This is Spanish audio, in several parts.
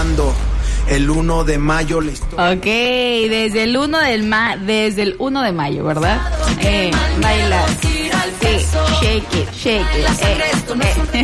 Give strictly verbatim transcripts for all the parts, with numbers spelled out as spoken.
cuando el uno de mayo le estoy... Ok, desde el uno del ma desde el uno de mayo, ¿verdad? Eh, baila. Sí, shake it, shake it. Eh,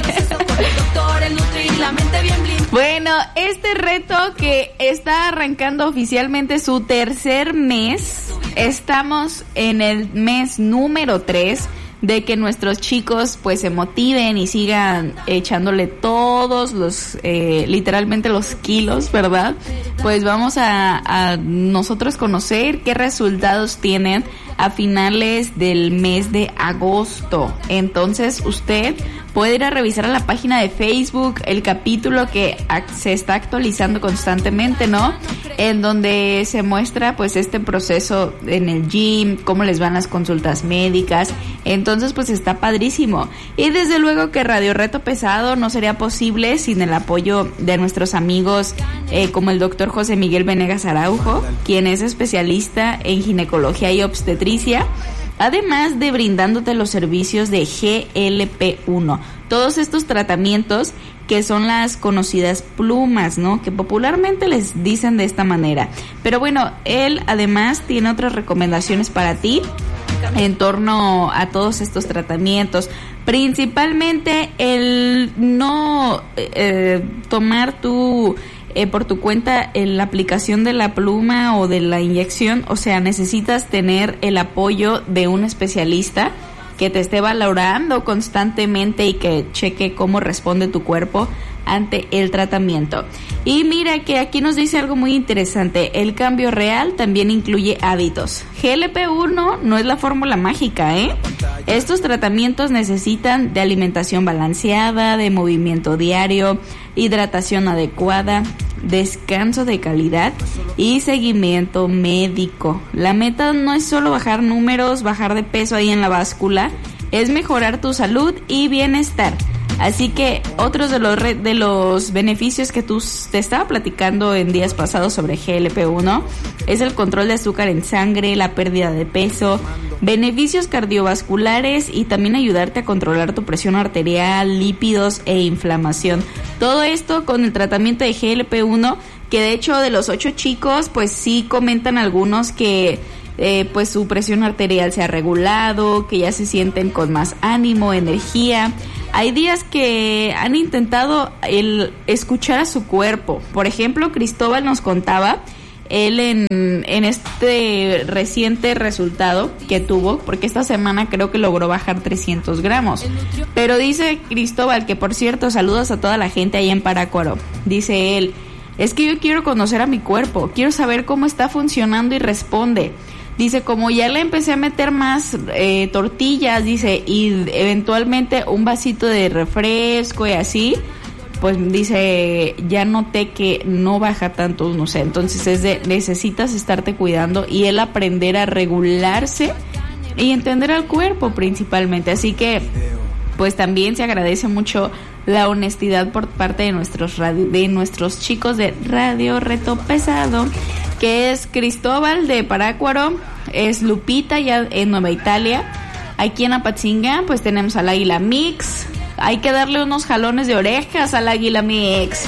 eh. Bueno, este reto que está arrancando oficialmente su tercer mes, estamos en el mes número tres de que nuestros chicos pues se motiven y sigan echándole todos los, eh, literalmente los kilos, ¿verdad? Pues vamos a, a nosotros conocer qué resultados tienen a finales del mes de agosto. Entonces usted puede ir a revisar a la página de Facebook el capítulo que se está actualizando constantemente, ¿no? En donde se muestra pues este proceso en el gym, cómo les van las consultas médicas. Entonces pues está padrísimo. Y desde luego que Radio Reto Pesado no sería posible sin el apoyo de nuestros amigos eh, como el doctor José Miguel Venegas Araujo, quien es especialista en ginecología y obstetricia, además de brindándote los servicios de G L P uno. Todos estos tratamientos que son las conocidas plumas, ¿no? Que popularmente les dicen de esta manera. Pero bueno, él además tiene otras recomendaciones para ti en torno a todos estos tratamientos. Principalmente el no eh, tomar tu... Eh, por tu cuenta eh, la aplicación de la pluma o de la inyección, o sea, necesitas tener el apoyo de un especialista que te esté valorando constantemente y que cheque cómo responde tu cuerpo ante el tratamiento. Y mira que aquí nos dice algo muy interesante: el cambio real también incluye hábitos. G L P uno no es la fórmula mágica, ¿eh? Estos tratamientos necesitan de alimentación balanceada, de movimiento diario, hidratación adecuada, descanso de calidad y seguimiento médico. La meta no es solo bajar números, bajar de peso ahí en la báscula, es mejorar tu salud y bienestar. Así que otros de los re- de los beneficios que tú te estaba platicando en días pasados sobre G L P uno es el control de azúcar en sangre, la pérdida de peso, beneficios cardiovasculares y también ayudarte a controlar tu presión arterial, lípidos e inflamación. Todo esto con el tratamiento de G L P uno, que de hecho de los ocho chicos pues sí comentan algunos que eh, pues su presión arterial se ha regulado, que ya se sienten con más ánimo, energía. Hay días que han intentado el escuchar a su cuerpo. Por ejemplo, Cristóbal nos contaba, él en, en este reciente resultado que tuvo, porque esta semana creo que logró bajar trescientos gramos. Pero dice Cristóbal, que por cierto, saludos a toda la gente ahí en Parácuaro. Dice él, es que yo quiero conocer a mi cuerpo, quiero saber cómo está funcionando y responde. Dice, como ya le empecé a meter más eh, tortillas, dice, y eventualmente un vasito de refresco y así, pues dice, ya noté que no baja tanto, no sé. Entonces es de, necesitas estarte cuidando y él aprender a regularse y entender al cuerpo principalmente. Así que, pues también se agradece mucho la honestidad por parte de nuestros radio, de nuestros chicos de Radio Reto Pesado, que es Cristóbal de Parácuaro, es Lupita ya en Nueva Italia. Aquí en Apatzingán pues tenemos al Águila Mix. Hay que darle unos jalones de orejas al Águila Mix.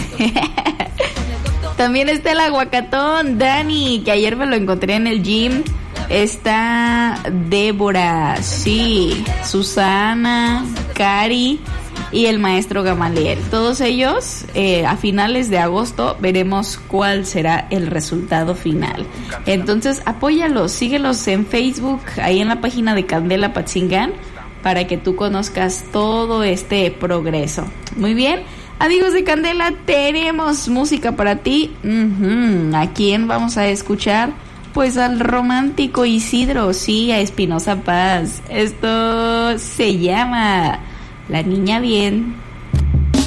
También está el Aguacatón Dani, que ayer me lo encontré en el gym. Está Débora, sí, Susana, Cari y el maestro Gamaliel. Todos ellos eh, a finales de agosto veremos cuál será el resultado final. Entonces apóyalos, síguelos en Facebook, ahí en la página de Candela Apatzingán, para que tú conozcas todo este progreso. Muy bien, amigos de Candela, tenemos música para ti. Uh-huh. ¿A quién vamos a escuchar? Pues al romántico Isidro, sí, a Espinosa Paz. Esto se llama La Niña Bien.